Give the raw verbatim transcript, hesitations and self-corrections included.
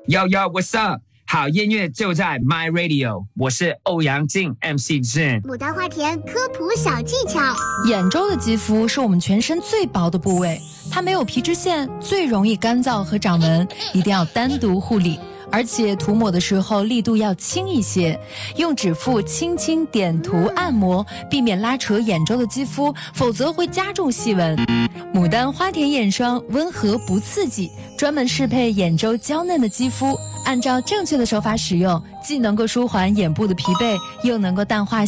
Yo yo, what's up？ 好音乐就在 My Radio， 我是欧阳靖 M C Jin。 牡丹花田科普小技巧： 眼周的肌肤是我们全身最薄的部位，它没有皮脂腺，最容易干燥和长纹，一定要单独护理。而且涂抹的时候力度要轻一些，用指腹轻轻点涂按摩，避免拉扯眼周的肌肤，否则会加重细纹。牡丹花田眼霜温和不刺激，专门适配眼周娇嫩的肌肤，按照正确的手法使用，既能够舒缓眼部的疲惫，又能够淡化